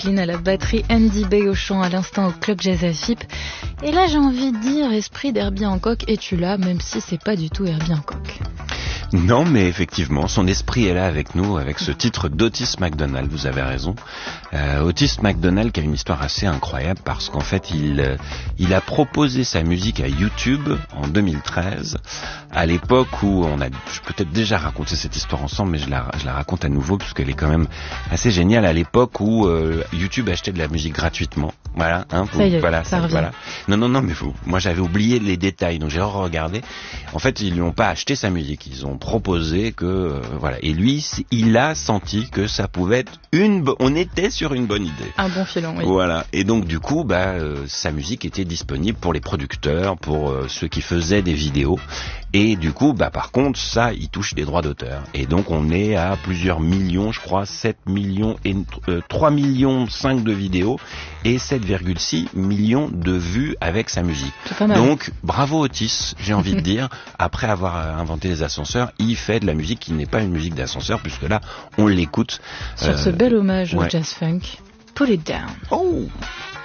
Clean à la batterie, Andy Bay au chant à l'instant au Club Jazz à FIP. Et là j'ai envie de dire esprit d'Herbie Hancock, es-tu là, même si c'est pas du tout Herbie Hancock. Non, mais effectivement, son esprit est là avec nous, avec ce titre d'Otis McDonald, vous avez raison. Otis McDonald qui a une histoire assez incroyable parce qu'en fait, il a proposé sa musique à YouTube en 2013, à l'époque où je peux peut-être déjà raconter cette histoire ensemble, mais je la raconte à nouveau puisqu'elle est quand même assez géniale, à l'époque où YouTube achetait de la musique gratuitement. Voilà, ça y est, voilà, ça revient. Voilà. Non, mais moi j'avais oublié les détails, donc j'ai regardé. En fait, ils lui ont pas acheté sa musique, ils ont proposé que voilà. Et lui, il a senti que ça pouvait être on était sur une bonne idée. Un bon filon, oui. Voilà. Et donc du coup, sa musique était disponible pour les producteurs, pour ceux qui faisaient des vidéos. Et du coup, par contre, ça, il touche des droits d'auteur. Et donc, on est à plusieurs millions, je crois, 7 millions et 3 millions 5 de vidéos et 7,6 millions de vues avec sa musique. C'est pas mal. Donc, bravo Otis, j'ai envie de dire. Après avoir inventé les ascenseurs, il fait de la musique qui n'est pas une musique d'ascenseur, puisque là, on l'écoute. Sur ce bel hommage au jazz funk, Pull It Down. Oh!